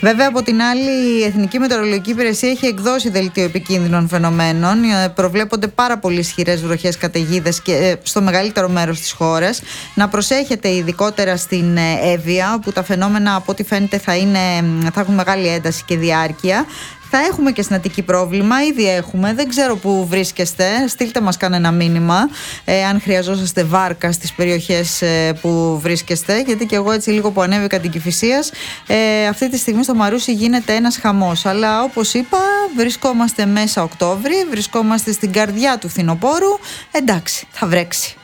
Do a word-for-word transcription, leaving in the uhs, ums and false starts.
Βέβαια, από την άλλη, η Εθνική Μετεωρολογική Υπηρεσία έχει εκδώσει δελτίο επικίνδυνων φαινομένων. Προβλέπονται πάρα πολύ ισχυρές βροχές, καταιγίδες και στο μεγαλύτερο μέρος της χώρας. Να προσέχετε ειδικότερα στην Εύβοια, όπου τα φαινόμενα από ό,τι φαίνεται θα, είναι, θα έχουν μεγάλη ένταση και διάρκεια. Θα έχουμε και στην Αττική πρόβλημα, ήδη έχουμε, δεν ξέρω που βρίσκεστε, στείλτε μας κανένα μήνυμα ε, αν χρειαζόσαστε βάρκα στις περιοχές ε, που βρίσκεστε, γιατί και εγώ έτσι λίγο που ανέβηκα την Κηφισίας, ε, αυτή τη στιγμή στο Μαρούσι γίνεται ένας χαμός, αλλά όπως είπα βρισκόμαστε μέσα Οκτώβρη, βρισκόμαστε στην καρδιά του φθινοπόρου, εντάξει θα βρέξει.